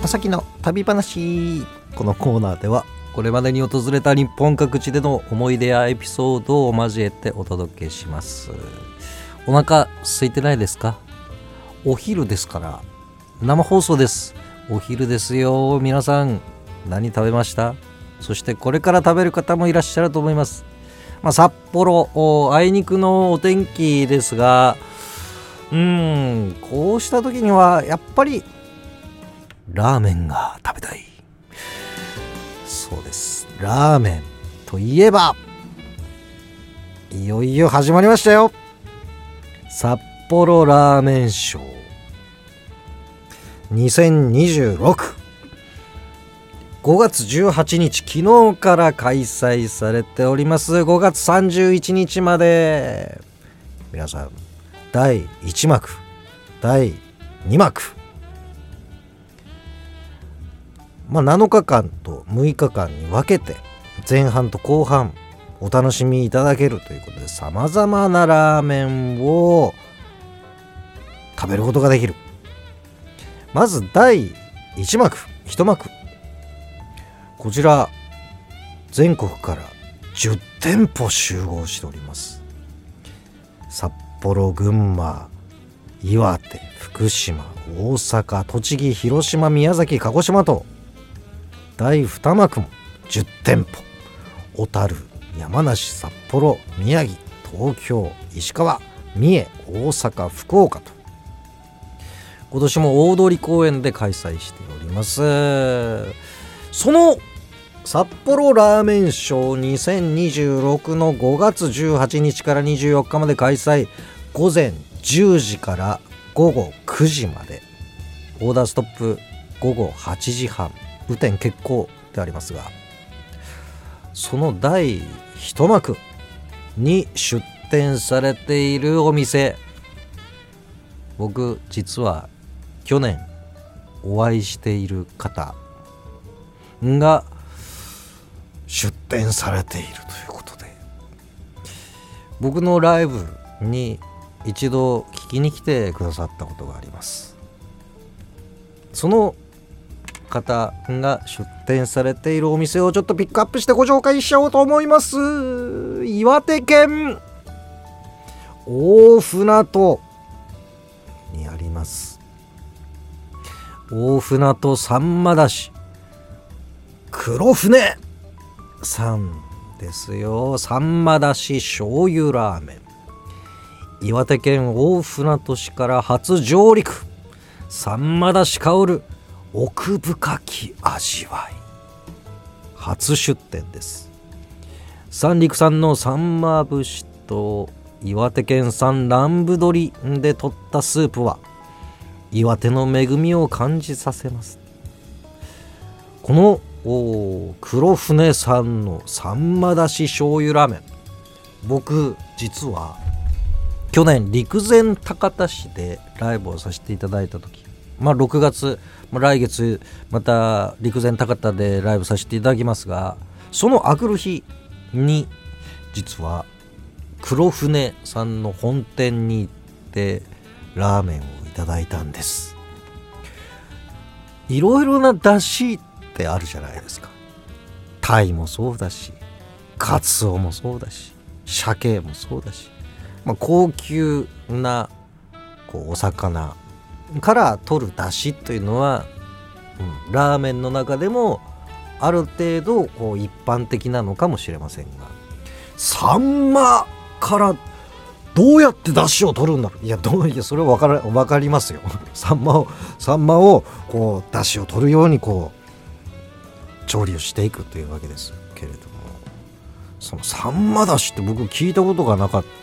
さきの旅話。このコーナーではこれまでに訪れた日本各地での思い出やエピソードを交えてお届けします。お腹空いてないですか？お昼ですから、生放送です。お昼ですよ。皆さん何食べました？そしてこれから食べる方もいらっしゃると思います。札幌あいにくのお天気ですが、こうした時にはやっぱりラーメンが食べたい。そうです、ラーメンといえばいよいよ始まりましたよ。札幌ラーメンショー2026、5月18日昨日から開催されております。5月31日まで皆さん、第1幕第2幕、7日間と6日間に分けて前半と後半お楽しみいただけるということで、さまざまなラーメンを食べることができる。まず第1幕1幕、こちら全国から10店舗集合しております。札幌、群馬、岩手、福島、大阪、栃木、広島、宮崎、鹿児島と第2幕も10店舗、小樽、山梨、札幌、宮城、東京、石川、三重、大阪、福岡と今年も大通公園で開催しております。その札幌ラーメンショー2026の5月18日から24日まで開催。午前10時から午後9時まで、オーダーストップ午後8時半、雨天決行でありますが、その第1幕に出店されているお店、僕実は去年お会いしている方が出店されているということで、僕のライブに一度聞きに来てくださったことがあります。その方が出店されているお店をちょっとピックアップしてご紹介しようと思います。岩手県大船渡にあります大船渡さんまだし黒船さんですよ。さんまだし醤油ラーメン、岩手県大船渡市から初上陸。さんまだし香る奥深き味わい、初出店です。三陸産のさんま節と岩手県産南部鶏で取ったスープは岩手の恵みを感じさせます。この黒船さんのさんまだし醤油ラーメン、僕実は去年陸前高田市でライブをさせていただいた時、6月、来月また陸前高田でライブさせていただきますが、そのあくる日に実は黒船さんの本店に行ってラーメンをいただいたんです。いろいろな出汁ってあるじゃないですか。鯛もそうだし、カツオもそうだし、鮭もそうだし、高級なお魚から取る出汁というのは、ラーメンの中でもある程度一般的なのかもしれませんが、サンマからどうやって出汁を取るんだろう。いやそれは分かりますよ。サンマを出汁を取るように調理をしていくというわけですけれども、そのサンマ出汁って僕聞いたことがなかっ